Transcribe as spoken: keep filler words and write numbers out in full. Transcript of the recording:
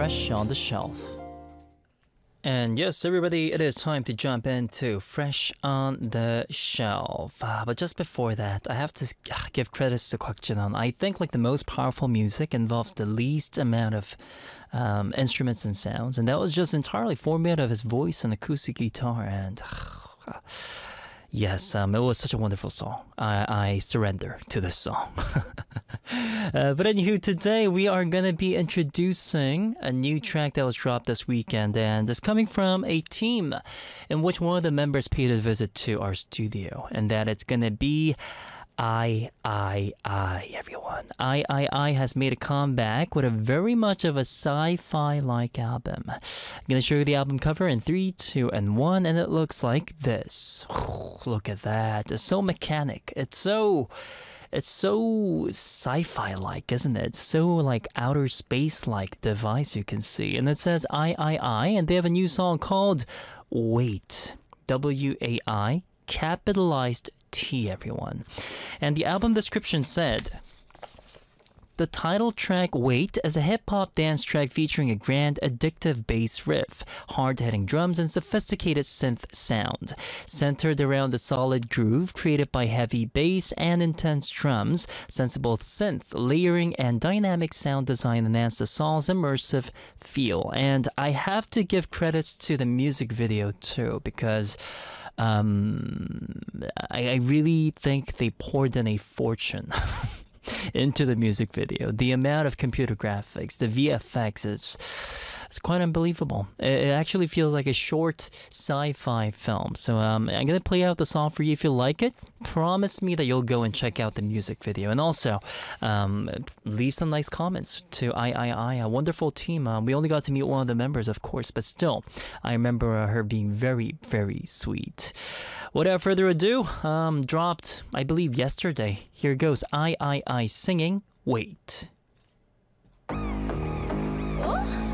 Fresh on the Shelf. And yes, everybody, it is time to jump into Fresh on the Shelf. Uh, but just before that, I have to uh, give credits to Kwak Jin-won. I think like the most powerful music involves the least amount of um, instruments and sounds, and that was just entirely formed out of his voice and acoustic guitar. And uh, yes, um, it was such a wonderful song. I, I surrender to this song. uh, but anywho, today we are going to be introducing a new track that was dropped this weekend, and it's coming from a team in which one of the members paid a visit to our studio, and that it's going to be I, I, I, everyone. I, I, I has made a comeback with a very much of a sci-fi-like album. I'm going to show you the album cover in three, two, and one, and it looks like this. Look at that. It's so mechanic. It's so... It's so sci-fi-like, isn't it? So like outer space-like device you can see. And it says I, I, I, and they have a new song called Wait. W A I, capitalized T, everyone. And the album description said, the title track Wait is a hip-hop dance track featuring a grand, addictive bass riff, hard-hitting drums, and sophisticated synth sound. Centered around the solid groove created by heavy bass and intense drums, sensible synth, layering, and dynamic sound design enhance the song's immersive feel. And I have to give credits to the music video too, because um, I, I really think they poured in a fortune into the music video. The amount of computer graphics, the V F X is it's quite unbelievable. It actually feels like a short sci-fi film. So um, I'm gonna play out the song for you if you like it. Promise me that you'll go and check out the music video, and also um, leave some nice comments to I I I, a wonderful team. Uh, we only got to meet one of the members, of course, but still, I remember uh, her being very, very sweet. Without further ado, um, dropped, I believe, yesterday. Here goes I I I singing Wait. Ooh.